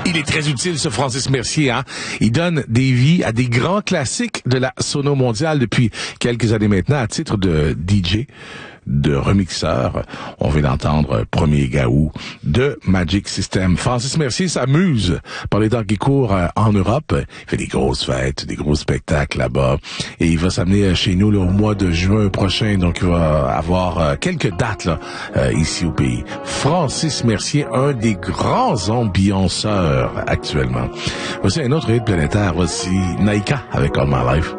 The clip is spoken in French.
Il est très utile, ce Francis Mercier, hein. Il donne des vies à des grands classiques de la sono mondiale depuis quelques années maintenant, à titre de DJ, de remixeur. On vient d'entendre Premier Gaou de Magic System. Francis Mercier s'amuse par les temps qui courent en Europe. Il fait des grosses fêtes, des gros spectacles là-bas. Et il va s'amener chez nous là, au mois de juin prochain. Donc, il va avoir quelques dates là, ici au pays. Francis Mercier, un des grands ambianceurs actuellement. Voici un autre hit planétaire. Voici Naika avec All My Life.